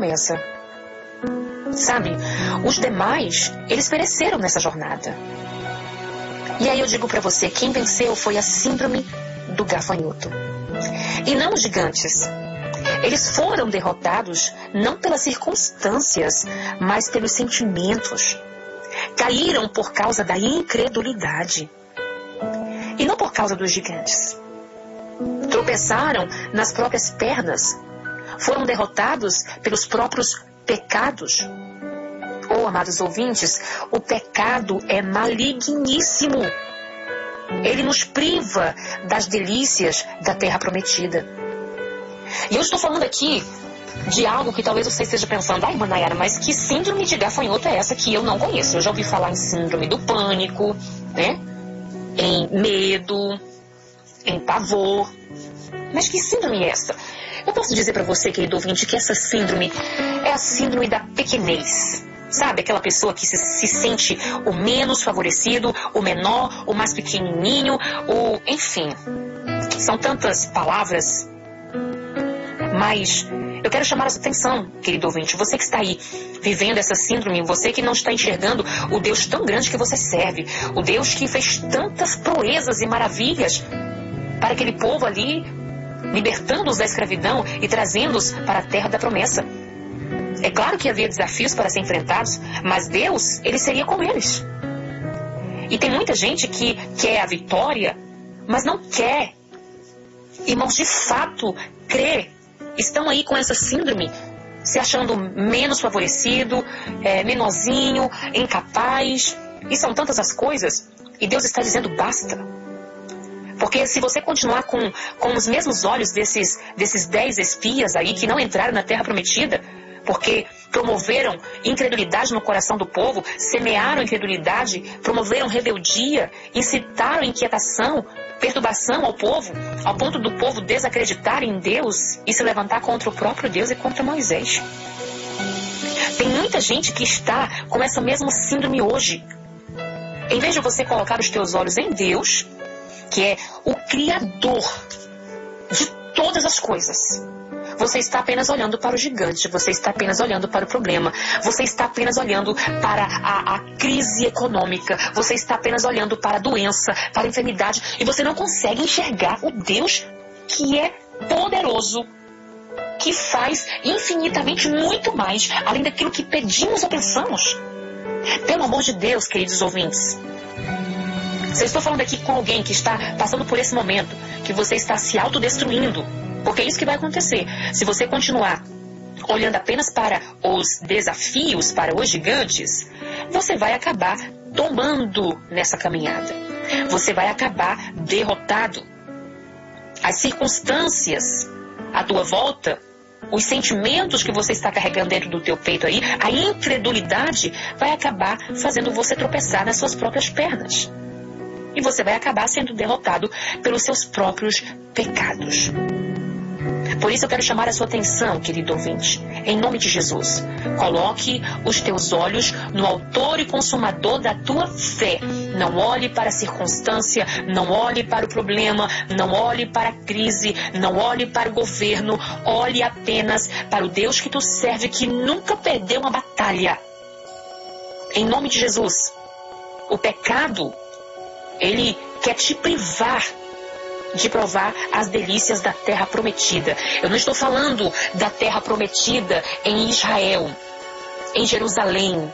promessa. Sabe, os demais, eles pereceram nessa jornada. E aí eu digo pra você, quem venceu foi a síndrome do gafanhoto. E não os gigantes. Eles foram derrotados não pelas circunstâncias, mas pelos sentimentos. Caíram por causa da incredulidade. E não por causa dos gigantes. Tropeçaram nas próprias pernas. Foram derrotados pelos próprios pecados. Oh, amados ouvintes, o pecado é maligníssimo. Ele nos priva das delícias da terra prometida. E eu estou falando aqui de algo que talvez você esteja pensando, ai, Nayara, mas que síndrome de gafanhoto é essa que eu não conheço? Eu já ouvi falar em síndrome do pânico, né? Em medo, em pavor. Mas que síndrome é essa? Eu posso dizer para você, querido ouvinte, que essa síndrome é a síndrome da pequenez. Sabe, aquela pessoa que se sente o menos favorecido, o menor, o mais pequenininho, enfim. São tantas palavras, mas eu quero chamar a sua atenção, querido ouvinte. Você que está aí vivendo essa síndrome, você que não está enxergando o Deus tão grande que você serve, o Deus que fez tantas proezas e maravilhas para aquele povo ali, libertando-os da escravidão e trazendo-os para a terra da promessa. É claro que havia desafios para ser enfrentados, mas Deus, Ele seria com eles. E tem muita gente que quer a vitória, mas não quer. Irmãos, de fato, crer. Estão aí com essa síndrome, se achando menos favorecido, menorzinho, incapaz. E são tantas as coisas. E Deus está dizendo basta. Porque se você continuar com os mesmos olhos desses 10 espias aí que não entraram na terra prometida, porque promoveram incredulidade no coração do povo, semearam incredulidade, promoveram rebeldia, incitaram inquietação, perturbação ao povo, ao ponto do povo desacreditar em Deus e se levantar contra o próprio Deus e contra Moisés. Tem muita gente que está com essa mesma síndrome hoje. Em vez de você colocar os teus olhos em Deus, que é o Criador de todas as coisas, você está apenas olhando para o gigante, você está apenas olhando para o problema, você está apenas olhando para a crise econômica, você está apenas olhando para a doença, para a enfermidade, e você não consegue enxergar o Deus que é poderoso, que faz infinitamente muito mais, além daquilo que pedimos ou pensamos. Pelo amor de Deus, queridos ouvintes, se eu estou falando aqui com alguém que está passando por esse momento, que você está se autodestruindo, porque é isso que vai acontecer. Se você continuar olhando apenas para os desafios, para os gigantes, você vai acabar tombando nessa caminhada. Você vai acabar derrotado. As circunstâncias à tua volta, os sentimentos que você está carregando dentro do teu peito aí, a incredulidade vai acabar fazendo você tropeçar nas suas próprias pernas. E você vai acabar sendo derrotado pelos seus próprios pecados. Por isso eu quero chamar a sua atenção, querido ouvinte, em nome de Jesus. Coloque os teus olhos no autor e consumador da tua fé. Não olhe para a circunstância, não olhe para o problema, não olhe para a crise, não olhe para o governo. Olhe apenas para o Deus que tu serve, que nunca perdeu uma batalha. Em nome de Jesus. O pecado, ele quer te privar de provar as delícias da terra prometida. Eu não estou falando da terra prometida em Israel, em Jerusalém.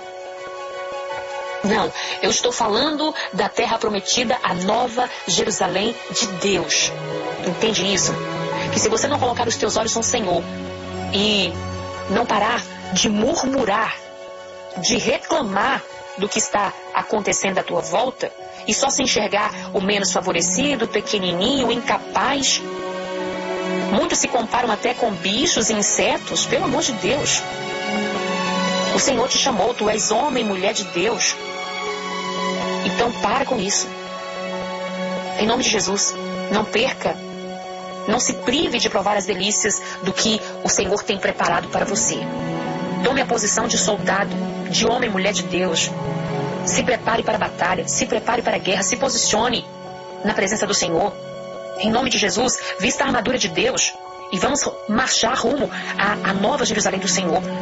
Não, eu estou falando da terra prometida, a nova Jerusalém de Deus. Entende isso? Que se você não colocar os teus olhos no Senhor e não parar de murmurar, de reclamar do que está acontecendo à tua volta, e só se enxergar o menos favorecido, pequenininho, incapaz. Muitos se comparam até com bichos e insetos, pelo amor de Deus. O Senhor te chamou, tu és homem e mulher de Deus. Então para com isso. Em nome de Jesus, não perca, não se prive de provar as delícias do que o Senhor tem preparado para você. Tome a posição de soldado, de homem e mulher de Deus. Se prepare para a batalha, se prepare para a guerra, se posicione na presença do Senhor. Em nome de Jesus, vista a armadura de Deus e vamos marchar rumo à nova Jerusalém do Senhor.